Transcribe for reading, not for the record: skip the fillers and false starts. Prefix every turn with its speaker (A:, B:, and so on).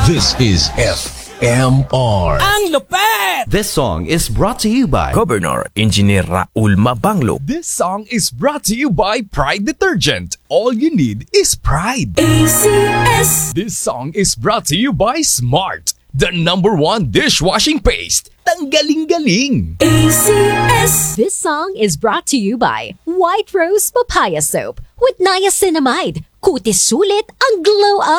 A: This is FMR.
B: Ang lupet!
C: This song is brought to you by
D: Governor Engineer Raul Mabanglo.
B: This song is brought to you by Pride Detergent. All you need is pride.
E: ACS.
B: This song is brought to you by Smart, the #1 dishwashing paste. Tanggaling-galing.
E: ACS.
F: This song is brought to you by White Rose Papaya Soap with niacinamide. Kutis sulit ang glow up.